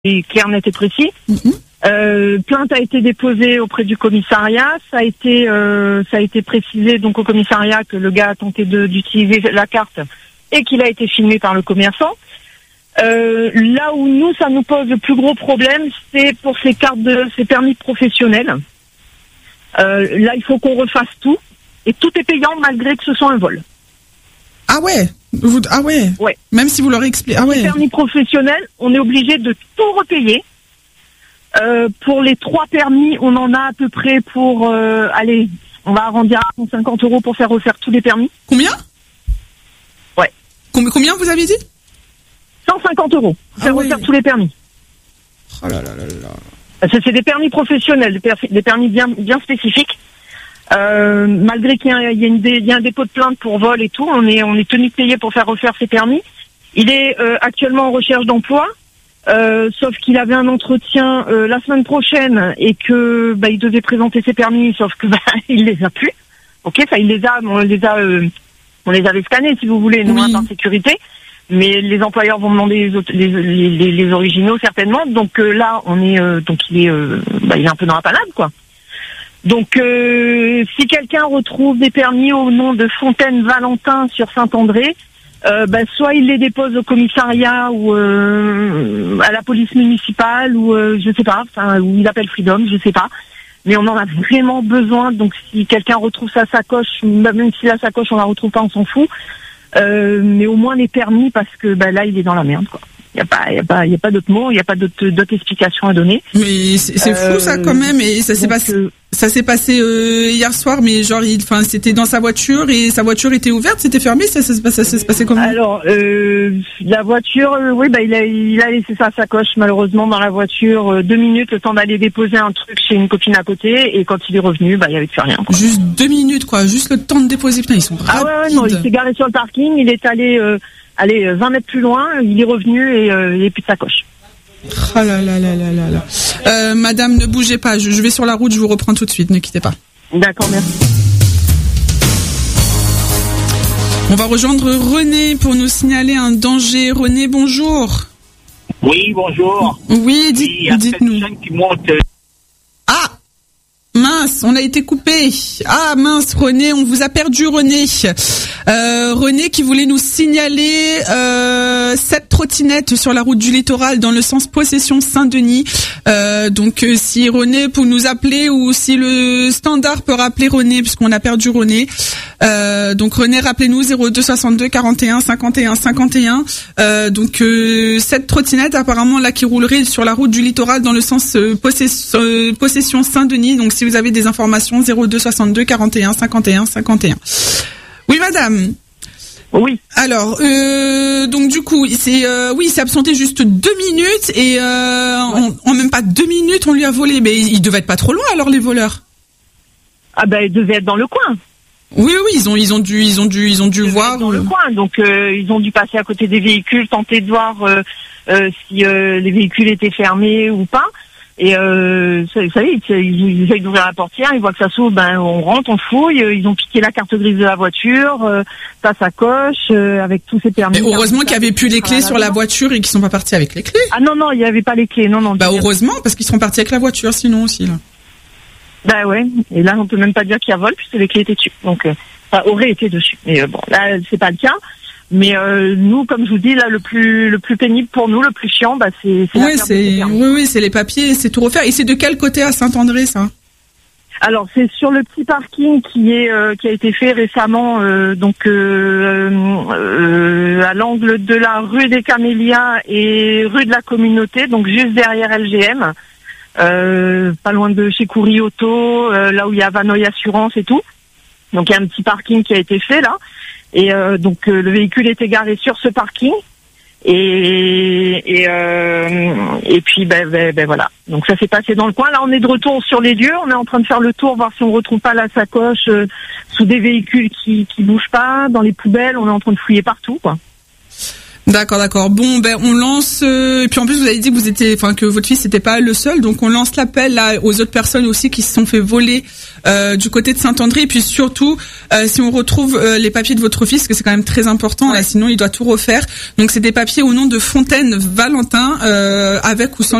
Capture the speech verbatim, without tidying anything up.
est clair, net et précis. Mm-hmm. Euh, plainte a été déposée auprès du commissariat. Ça a été, euh, ça a été précisé donc au commissariat que le gars a tenté de, d'utiliser la carte et qu'il a été filmé par le commerçant. Euh, là où nous, ça nous pose le plus gros problème, c'est pour ces cartes de, ces permis professionnels. Euh, là, il faut qu'on refasse tout et tout est payant malgré que ce soit un vol. Ah ouais, vous, ah ouais. Ouais. Même si vous leur expliquez. Ah ouais. Les permis professionnels, on est obligé de tout repayer. Euh, pour les trois permis, on en a à peu près pour, euh, allez, on va arrondir à cent cinquante euros pour faire refaire tous les permis. Combien? Ouais. Com- combien vous avez dit? cent cinquante euros pour faire ah refaire ouais. tous les permis. Oh là là là là. Parce que c'est des permis professionnels, des, per- des permis bien, bien spécifiques. Euh, malgré qu'il y a, un, il y a une dé- il y a un dépôt de plainte pour vol et tout, on est, on est tenu de payer pour faire refaire ces permis. Il est euh, actuellement en recherche d'emploi. Euh, sauf qu'il avait un entretien euh, la semaine prochaine et que bah, il devait présenter ses permis, sauf que bah, il les a plus. Ok, enfin il les a, on les a, euh, on les avait scannés si vous voulez, nous Oui. hein, par sécurité. Mais les employeurs vont demander les, autres, les, les, les, les originaux certainement. Donc euh, là, on est, euh, donc il est, euh, bah, il est un peu dans la panade quoi. Donc euh, si quelqu'un retrouve des permis au nom de Fontaine Valentin sur Saint-André. Euh, bah, soit il les dépose au commissariat ou euh, à la police municipale ou euh, je sais pas, enfin ou il appelle Freedom, je sais pas. Mais on en a vraiment besoin. Donc si quelqu'un retrouve sa sacoche, même si la sacoche on la retrouve pas, on s'en fout. Euh, mais au moins les permis parce que bah là il est dans la merde quoi. Il y a pas, il y a pas, il y a pas d'autres mots, il y a pas d'autres, d'autres explications à donner. Mais c'est, c'est fou euh, ça quand même et ça s'est donc, passé. Euh, Ça s'est passé euh, hier soir, mais genre, il, enfin, c'était dans sa voiture et sa voiture était ouverte, c'était fermé. Ça, ça, ça, ça, ça se passait comment? Alors, euh, la voiture, euh, oui, bah il a, il a laissé sa sacoche malheureusement dans la voiture euh, deux minutes, le temps d'aller déposer un truc chez une copine à côté, et quand il est revenu, bah il y avait plus rien. Quoi. Juste deux minutes, quoi, juste le temps de déposer. Putain, ils sont rapides. Ah ouais, ouais, non, il s'est garé sur le parking, il est allé, euh, allez, vingt mètres plus loin, il est revenu et euh, il n'y a plus de sacoche. Oh là là là là là là. Euh, madame, ne bougez pas, je, je vais sur la route, je vous reprends tout de suite, ne quittez pas. D'accord, merci. On va rejoindre René pour nous signaler un danger. René, bonjour. Oui, bonjour. Oui, dites, oui, dites-nous. Qui monte. Ah, mince, on a été coupé. Ah mince, René, on vous a perdu, René. Euh, René qui voulait nous signaler euh, cette trottinette sur la route du littoral dans le sens possession Saint-Denis. Euh, donc euh, si René peut nous appeler ou si le standard peut rappeler René puisqu'on a perdu René. Euh, donc René, rappelez-nous zéro deux soixante-deux quarante et un cinquante et un cinquante et un. Euh, donc euh, cette trottinette apparemment là qui roulerait sur la route du littoral dans le sens euh, possession, euh, possession Saint-Denis. Donc si vous avez des informations, zéro deux soixante-deux quarante et un cinquante et un cinquante et un. Oui madame. Oui. Alors euh, donc du coup c'est euh, oui, il s'est absenté juste deux minutes et euh, en, en même pas deux minutes on lui a volé. Mais il devait être pas trop loin alors les voleurs. Ah ben, il devait être dans le coin. Oui oui, ils ont ils ont dû ils ont dû ils ont dû voir dans le coin, donc euh, ils ont dû passer à côté des véhicules, tenter de voir euh, euh, si euh, les véhicules étaient fermés ou pas. Et euh, vous savez, ils, ils essayent d'ouvrir la portière, ils voient que ça s'ouvre, ben on rentre, on fouille. Ils ont piqué la carte grise de la voiture, euh, sa sacoche, euh, avec tous ses permis. Mais heureusement qu'il n'y avait plus les clés sur la voiture et qu'ils sont pas partis avec les clés. Ah non non, il n'y avait pas les clés, non non. Bah heureusement parce qu'ils seront partis avec la voiture sinon aussi là. Bah ouais, et là on peut même pas dire qu'il y a vol puisque les clés étaient dessus, donc euh, enfin auraient été dessus. Mais euh, bon, là c'est pas le cas. Mais euh, nous, comme je vous dis, là le plus le plus pénible pour nous, le plus chiant, bah c'est c'est oui, c'est oui oui, c'est les papiers, c'est tout refaire. Et c'est de quel côté à Saint-André ça? Alors c'est sur le petit parking qui est euh, qui a été fait récemment, euh, donc euh, euh, à l'angle de la rue des Camélias et rue de la Communauté, donc juste derrière L G M. Euh, pas loin de chez Coury Auto, euh, là où il y a Vanoy Assurance et tout. Donc il y a un petit parking qui a été fait là, et euh, donc euh, le véhicule était garé sur ce parking, et et euh, et puis ben, ben ben voilà. Donc ça s'est passé dans le coin. Là on est de retour sur les lieux, on est en train de faire le tour, voir si on retrouve pas la sacoche euh, sous des véhicules qui qui bougent pas, dans les poubelles, on est en train de fouiller partout quoi. D'accord, d'accord. Bon, ben on lance. Euh, et puis en plus, vous avez dit que vous étiez, enfin que votre fils n'était pas le seul, donc on lance l'appel là aux autres personnes aussi qui se sont fait voler euh, du côté de Saint-André. Et puis surtout, euh, si on retrouve euh, les papiers de votre fils, parce que c'est quand même très important, ouais. Là, sinon il doit tout refaire. Donc c'est des papiers au nom de Fontaine Valentin, euh, avec ou sans